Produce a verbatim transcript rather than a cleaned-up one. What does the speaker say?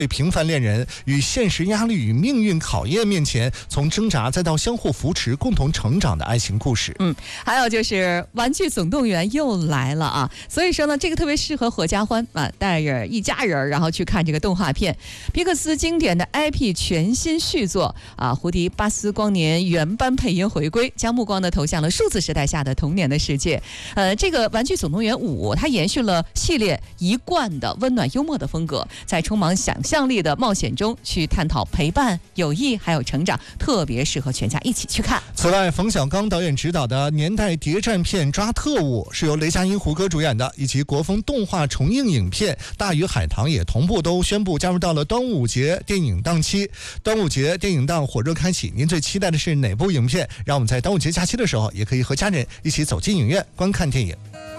平凡恋人与现实压力与命运考验面前，从挣扎再到相互扶持、共同成长的爱情故事。 嗯，还有就是《玩具总动员》又来了啊！所以说呢，这个特别适合合家欢啊，带着一家人然后去看这个动画片。皮克斯经典的 I P 全新续作啊，胡迪·巴斯光年原班配音回归，将目光呢投向了数字时代下的童年的世界。呃，这个《玩具总动员五》它延续了系列一贯的温暖幽默的风格，在充满想象力的冒险中去探讨陪伴、友谊还有成长，特别适合全家一起去看。 此外，冯小刚导演执导的年代谍战片《抓特务》是由雷佳音、胡歌主演的，以及国风动画重映影片《大鱼海棠》也同步都宣布加入到了端午节电影档期。端午节电影档火热开启，您最期待的是哪部影片？让我们在端午节假期的时候，也可以和家人一起走进影院观看电影。